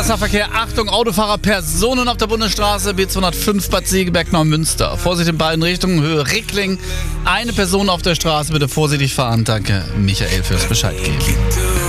Nahverkehr. Achtung, Autofahrer, Personen auf der Bundesstraße B205 Bad Segeberg Neumünster. Vorsicht in beiden Richtungen, Höhe Rickling. Eine Person auf der Straße, bitte vorsichtig fahren. Danke, Michael, fürs Bescheid geben.